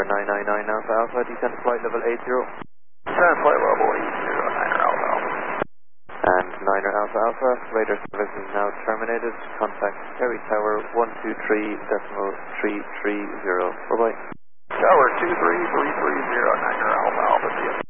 November 999 Alpha Alpha, descend flight level 80. Descend flight level 80, Niner Alpha Alpha. And Niner Alpha Alpha, radar service is now terminated. Contact Terry Tower 123.330. Bye-bye. Tower 23330, Niner Alpha Alpha.